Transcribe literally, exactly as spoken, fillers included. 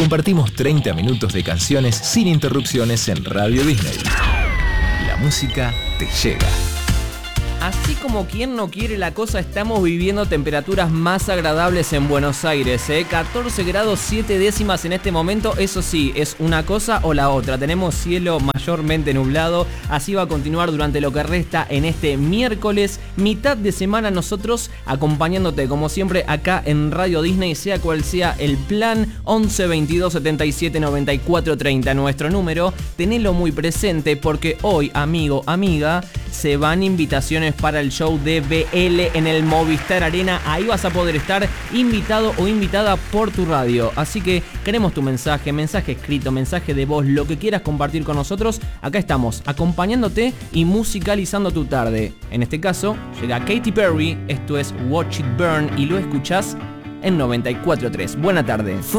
Compartimos treinta minutos de canciones sin interrupciones en Radio Disney. La música te llega. Así como quien no quiere la cosa, estamos viviendo temperaturas más agradables en Buenos Aires, ¿eh? catorce grados siete décimas en este momento. Eso sí, es una cosa o la otra. Tenemos cielo mayormente nublado. Así va a continuar durante lo que resta en este miércoles, mitad de semana, nosotros acompañándote como siempre acá en Radio Disney, sea cual sea el plan. Once veintidós setenta y siete noventa y cuatro treinta, nuestro número. Tenelo muy presente porque hoy, amigo, amiga, se van invitaciones para el show de B L en el Movistar Arena. Ahí vas a poder estar invitado o invitada por tu radio. Así que queremos tu mensaje, mensaje escrito, mensaje de voz, lo que quieras compartir con nosotros. Acá estamos, acompañándote y musicalizando tu tarde. En este caso, llega Katy Perry, esto es Watch It Burn y lo escuchás en noventa y cuatro tres. Buena tarde.